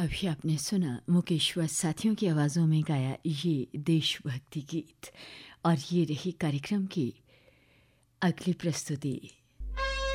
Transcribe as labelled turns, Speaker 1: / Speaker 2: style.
Speaker 1: अभी आपने सुना मुकेश व साथियों की आवाज़ों में गाया ये देशभक्ति गीत। और ये रही कार्यक्रम की अगली प्रस्तुति।